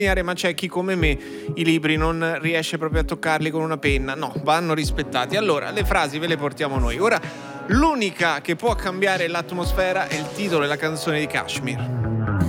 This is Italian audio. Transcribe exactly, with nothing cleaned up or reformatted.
ma c'è chi come me i libri non riesce proprio a toccarli con una penna. No, vanno rispettati. Allora, le frasi ve le portiamo noi. Ora, l'unica che può cambiare l'atmosfera è il titolo e la canzone di Kashmir.